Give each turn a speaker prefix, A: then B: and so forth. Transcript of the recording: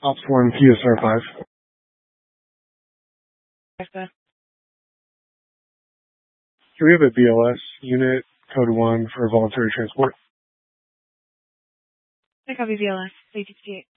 A: Ops 1 PSR 5.
B: Here
A: Here we have a BLS unit code 1 for voluntary transport.
B: I copy VLS, 368.